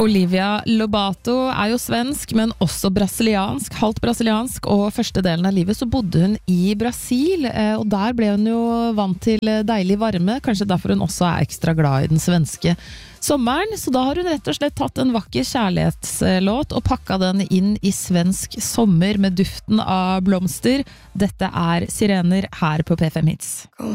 Olivia Lobato jo svensk, men også brasiliansk, halvt brasiliansk, og første delen av livet så bodde hun i Brasil, og der ble hun jo vant til deilig varme, kanskje derfor hun også ekstra glad i den svenske sommeren, så da har hun rett og slett tatt en vakker kjærlighetslåt og pakket den inn i svensk sommer med duften av blomster. Dette Sirener her på P5 Hits.